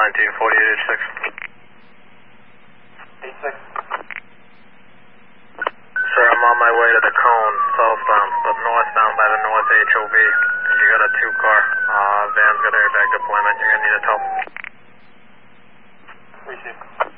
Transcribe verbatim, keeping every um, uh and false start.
nineteen forty-eight, H six. H six. Sir, I'm on my way to the cone, southbound, but northbound by the North H O V. You got a two car, uh, van's got airbag deployment, you're gonna need a tow. Received.